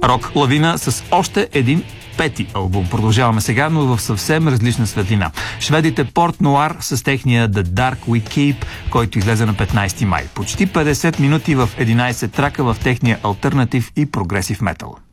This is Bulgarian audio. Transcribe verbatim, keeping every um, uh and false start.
Рок лавина с още един пети албум. Продължаваме сега, но в съвсем различна светлина. Шведите Порт Нуар с техния The Dark We Keep, който излезе на петнайсети май. Почти петдесет минути в единайсет трака в техния алтернатив и прогресив метал.